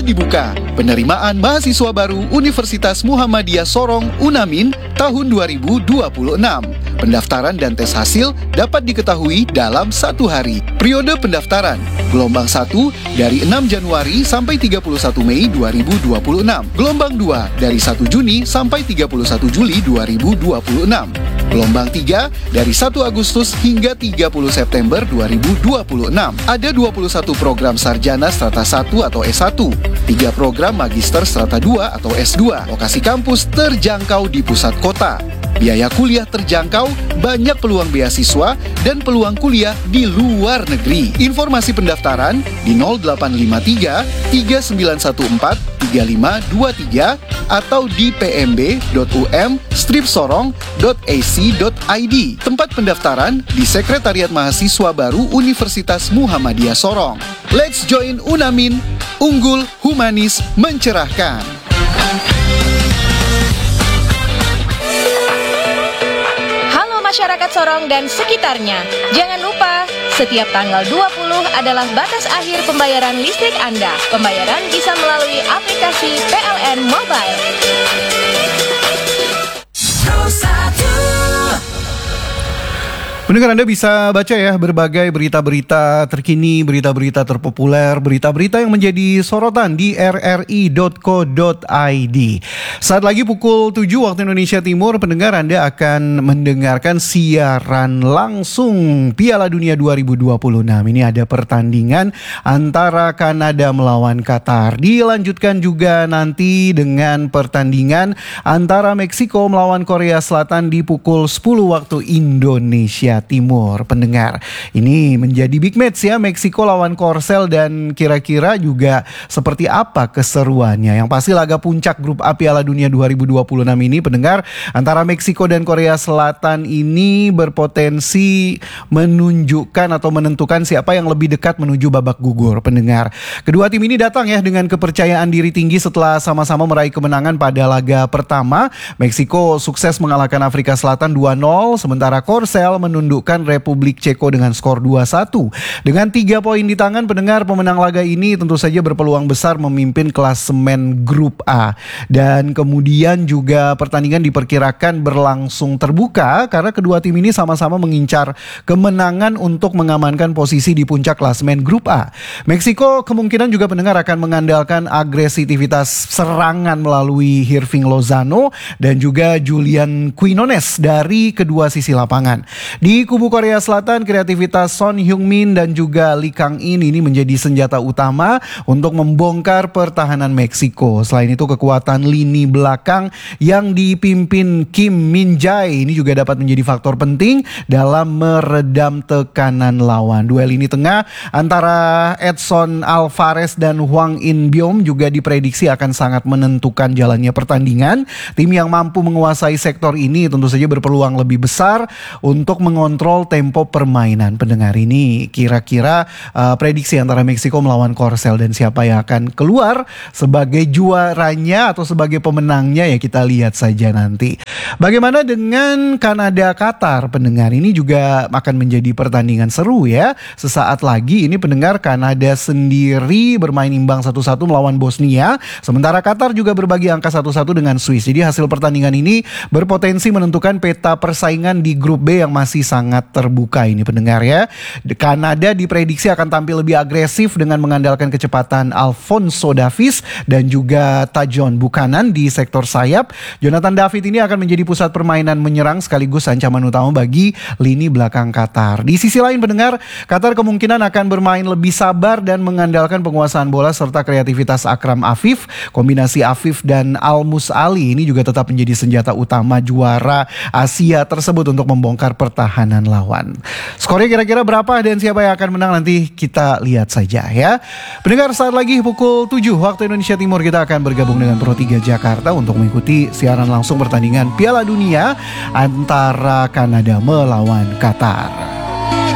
telah dibuka. Penerimaan mahasiswa baru Universitas Muhammadiyah Sorong UNAMIN tahun 2026. Pendaftaran dan tes hasil dapat diketahui dalam 1 hari. Periode pendaftaran, gelombang 1 dari 6 Januari sampai 31 Mei 2026. Gelombang 2 dari 1 Juni sampai 31 Juli 2026. Gelombang 3 dari 1 Agustus hingga 30 September 2026. Ada 21 program sarjana strata 1 atau S1, 3 program magister strata 2 atau S2. Lokasi kampus terjangkau di pusat kota. Biaya kuliah terjangkau, banyak peluang beasiswa, dan peluang kuliah di luar negeri. Informasi pendaftaran di 0853 3914 3523 atau di pmb.um/sorong.ac.id. Tempat pendaftaran di Sekretariat Mahasiswa Baru Universitas Muhammadiyah Sorong. Let's join UNAMIN, unggul, humanis, mencerahkan. Masyarakat Sorong dan sekitarnya. Jangan lupa, setiap tanggal 20 adalah batas akhir pembayaran listrik Anda. Pembayaran bisa melalui aplikasi PLN Mobile. Pendengar, Anda bisa baca ya berbagai berita-berita terkini, berita-berita terpopuler, berita-berita yang menjadi sorotan di rri.co.id. Saat lagi pukul 7 waktu Indonesia Timur, pendengar, Anda akan mendengarkan siaran langsung Piala Dunia 2026. Ini ada pertandingan antara Kanada melawan Qatar. Dilanjutkan juga nanti dengan pertandingan antara Meksiko melawan Korea Selatan di pukul 10 waktu Indonesia Timur. Pendengar, ini menjadi big match ya, Meksiko lawan Korsel, dan kira-kira juga seperti apa keseruannya. Yang pasti laga puncak grup A Piala Dunia 2026 ini, pendengar, antara Meksiko dan Korea Selatan ini berpotensi menunjukkan atau menentukan siapa yang lebih dekat menuju babak gugur. Pendengar, kedua tim ini datang ya dengan kepercayaan diri tinggi setelah sama-sama meraih kemenangan pada laga pertama. Meksiko sukses mengalahkan Afrika Selatan 2-0, sementara Korsel menundukkan Republik Ceko dengan skor 2-1. Dengan 3 poin di tangan, pendengar, pemenang laga ini tentu saja berpeluang besar memimpin klasemen grup A. Dan kemudian juga pertandingan diperkirakan berlangsung terbuka karena kedua tim ini sama-sama mengincar kemenangan untuk mengamankan posisi di puncak klasemen grup A. Meksiko kemungkinan juga, pendengar, akan mengandalkan agresivitas serangan melalui Hirving Lozano dan juga Julian Quinones dari kedua sisi lapangan. Di kubu Korea Selatan, kreativitas Son Heung-min dan juga Lee Kang-in ini menjadi senjata utama untuk membongkar pertahanan Meksiko. Selain itu, kekuatan lini belakang yang dipimpin Kim Min-jae ini juga dapat menjadi faktor penting dalam meredam tekanan lawan. Duel lini tengah antara Edson Alvarez dan Hwang In-byom juga diprediksi akan sangat menentukan jalannya pertandingan. Tim yang mampu menguasai sektor ini tentu saja berpeluang lebih besar untuk mengontrol tempo permainan. Pendengar, ini kira-kira prediksi antara Meksiko melawan Korsel, dan siapa yang akan keluar sebagai juaranya atau sebagai pemenangnya ya kita lihat saja nanti. Bagaimana dengan Kanada Qatar, pendengar? Ini juga akan menjadi pertandingan seru ya. Sesaat lagi ini, pendengar, Kanada sendiri bermain imbang 1-1 melawan Bosnia, sementara Qatar juga berbagi angka 1-1 dengan Swiss. Jadi hasil pertandingan ini berpotensi menentukan peta persaingan di grup B yang masih sangat terbuka ini, pendengar ya. Kanada diprediksi akan tampil lebih agresif dengan mengandalkan kecepatan Alphonso Davies dan juga Tajon Buchanan di sektor sayap. Jonathan David ini akan menjadi pusat permainan menyerang sekaligus ancaman utama bagi lini belakang Qatar. Di sisi lain, pendengar, Qatar kemungkinan akan bermain lebih sabar dan mengandalkan penguasaan bola serta kreativitas Akram Afif. Kombinasi Afif dan Almus Ali ini juga tetap menjadi senjata utama juara Asia tersebut untuk membongkar pertahanan lawan. Skornya kira-kira berapa dan siapa yang akan menang, nanti kita lihat saja ya. Pendengar, saat lagi pukul 7 waktu Indonesia Timur kita akan bergabung dengan Pro 3 Jakarta untuk mengikuti siaran langsung pertandingan Piala Dunia antara Kanada melawan Qatar.